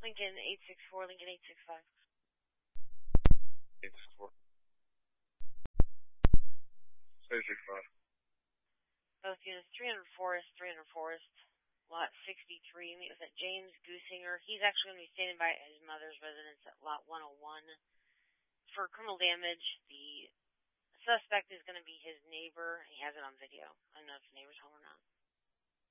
Lincoln 864, Lincoln 865. 864. 865. Both units, 300 Forest, lot 63. Meet with James Goosinger. He's actually going to be standing by his mother's residence at lot 101 for criminal damage. The suspect is going to be his neighbor. He has it on video. I don't know if the neighbor's home or not.